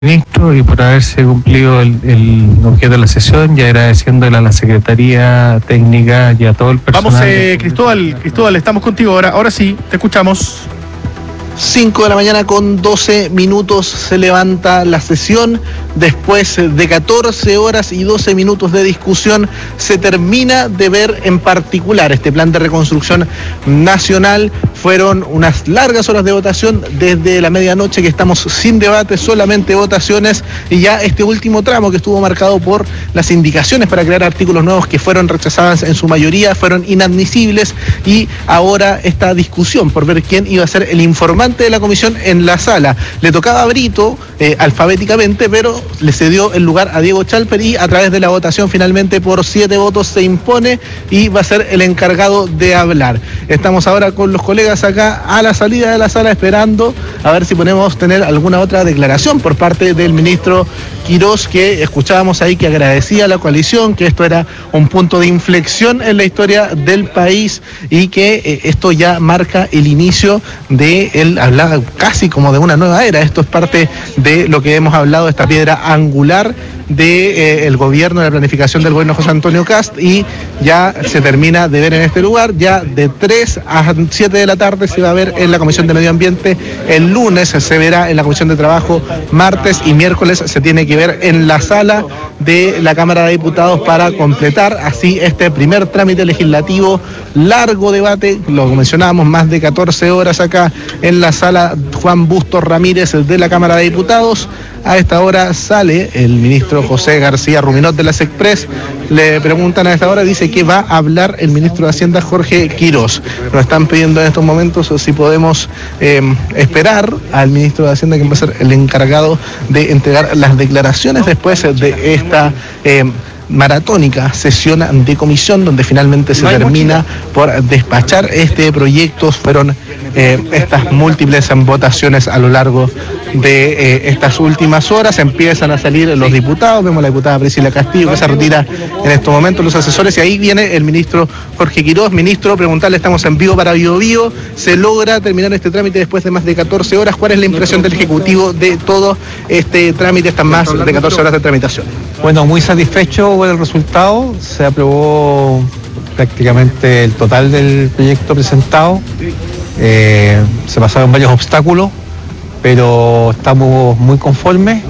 Ministro, y por haberse cumplido el objeto de la sesión, y agradeciéndole a la Secretaría Técnica y a todo el personal. Vamos, Cristóbal, estamos contigo ahora sí, te escuchamos. 5 de la mañana con 12 minutos se levanta la sesión. Después de 14 horas y 12 minutos de discusión, se termina de ver en particular este plan de reconstrucción nacional. Fueron unas largas horas de votación desde la medianoche que estamos sin debate, solamente votaciones, y ya este último tramo que estuvo marcado por las indicaciones para crear artículos nuevos que fueron rechazadas en su mayoría, fueron inadmisibles, y ahora esta discusión por ver quién iba a ser el informante de la comisión en la sala. Le tocaba a Brito alfabéticamente, pero le cedió el lugar a Diego Chalper, y a través de la votación finalmente por 7 votos se impone y va a ser el encargado de hablar. Estamos ahora con los colegas acá a la salida de la sala esperando a ver si podemos tener alguna otra declaración por parte del ministro Quirós, que escuchábamos ahí que agradecía a la coalición, que esto era un punto de inflexión en la historia del país y que esto ya marca el inicio de él hablaba casi como de una nueva era. Esto es parte de lo que hemos hablado, esta piedra angular de el gobierno, de la planificación del gobierno José Antonio Kast, y ya se termina de ver en este lugar. Ya de 3 a 7 de la tarde se va a ver en la Comisión de Medio Ambiente, el lunes se verá en la Comisión de Trabajo, martes y miércoles se tiene que ver en la sala de la Cámara de Diputados para completar así este primer trámite legislativo. Largo debate, lo mencionábamos, más de 14 horas acá en la sala Juan Bustos Ramírez de la Cámara de Diputados. A esta hora sale el ministro José García Ruminot de la SECPRES. Le preguntan a esta hora, dice que va a hablar el ministro de Hacienda Jorge Quirós. Nos están pidiendo en estos momentos si podemos esperar al ministro de Hacienda, que va a ser el encargado de entregar las declaraciones después de esta maratónica sesión de comisión, donde finalmente se termina por despachar este proyecto. Fueron estas múltiples votaciones a lo largo de estas últimas horas. Empiezan a salir los diputados, vemos a la diputada Priscila Castillo que se retira en estos momentos, los asesores, y ahí viene el ministro Jorge Quirós. Ministro, preguntarle, estamos en vivo para Bio Bio, se logra terminar este trámite después de más de 14 horas. ¿Cuál es la impresión del Ejecutivo de todo este trámite, estas más de 14 horas de tramitación? Bueno, muy satisfecho con el resultado. Se aprobó prácticamente el total del proyecto presentado. Se pasaron varios obstáculos, pero estamos muy conformes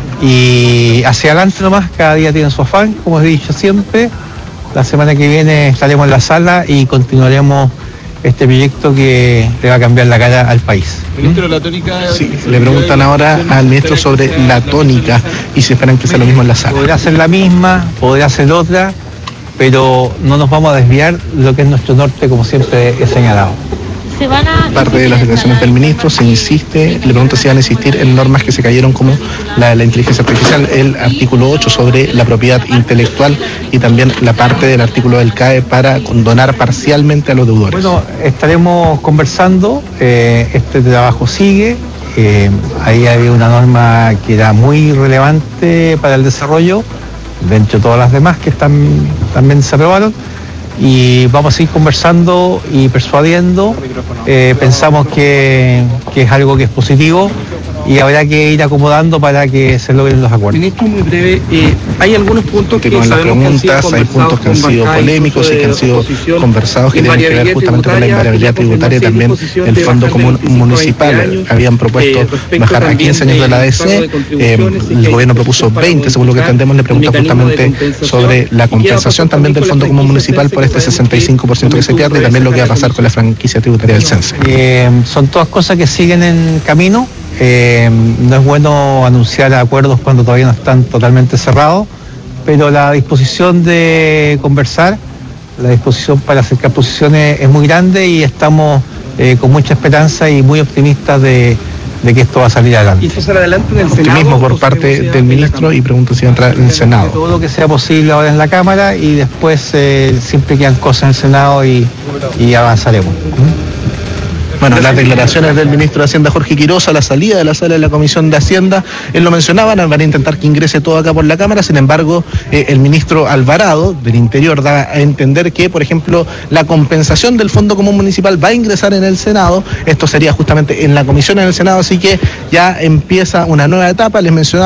y hacia adelante nomás. Cada día tiene su afán, como he dicho siempre. La semana que viene estaremos en la sala y continuaremos este proyecto que le va a cambiar la cara al país. Ministro, la tónica... Sí, le preguntan ahora al ministro sobre la tónica y si esperan que sea lo mismo en la sala. Podrá ser la misma, podrá ser otra, pero no nos vamos a desviar de lo que es nuestro norte, como siempre he señalado. Parte de las declaraciones del ministro se insiste, le pregunto si van a insistir en normas que se cayeron como la de la inteligencia artificial, el artículo 8 sobre la propiedad intelectual, y también la parte del artículo del CAE para condonar parcialmente a los deudores. Bueno, estaremos conversando, este trabajo sigue, ahí había una norma que era muy relevante para el desarrollo, dentro de todas las demás que también se aprobaron, y vamos a ir conversando y persuadiendo. Pensamos que es algo que es positivo y habrá que ir acomodando para que se logren los acuerdos. Ministro, muy breve, hay algunos puntos que con las preguntas, hay puntos que han sido polémicos y que han sido conversados, que tienen que ver justamente con la invariabilidad tributaria y también el Fondo Común Municipal. Habían propuesto bajar a 15 años de la ADC, el gobierno propuso 20, según lo que entendemos. Le pregunta justamente sobre la compensación también del Fondo Común Municipal por este 65% que se pierde, y también lo que va a pasar con la franquicia tributaria del CENSE. Son todas cosas que siguen en camino. No es bueno anunciar acuerdos cuando todavía no están totalmente cerrados, pero la disposición de conversar, la disposición para acercar posiciones es muy grande, y estamos con mucha esperanza y muy optimistas de que esto va a salir adelante. ¿Y sale adelante en el Senado? Optimismo por parte del ministro, y pregunto si va a entrar en el Senado. Todo lo que sea posible ahora en la Cámara, y después siempre quedan cosas en el Senado y avanzaremos. Bueno, las declaraciones del ministro de Hacienda, Jorge Quiroz, a la salida de la sala de la Comisión de Hacienda, él lo mencionaba, van a intentar que ingrese todo acá por la Cámara. Sin embargo, el ministro Alvarado del Interior da a entender que, por ejemplo, la compensación del Fondo Común Municipal va a ingresar en el Senado. Esto sería justamente en la comisión en el Senado, así que ya empieza una nueva etapa. Les mencionaba